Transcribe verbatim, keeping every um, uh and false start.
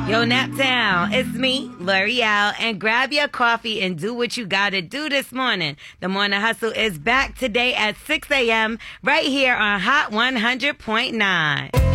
Yo, Naptown, it's me, L'Oreal, and grab your coffee and do what you gotta do this morning. The Morning Hustle is back today at six a.m. right here on Hot one hundred point nine.